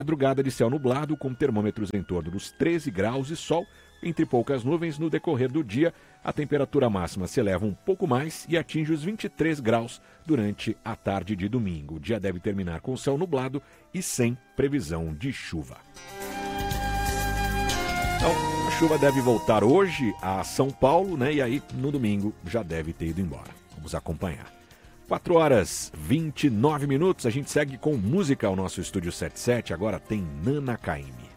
Madrugada de céu nublado, com termômetros em torno dos 13 graus e sol, entre poucas nuvens. No decorrer do dia, a temperatura máxima se eleva um pouco mais e atinge os 23 graus durante a tarde de domingo. O dia deve terminar com céu nublado e sem previsão de chuva. Então, a chuva deve voltar hoje a São Paulo, né? E aí, no domingo, já deve ter ido embora. Vamos acompanhar. 4h29, a gente segue com música ao nosso Estúdio 77, agora tem Nana Caymmi.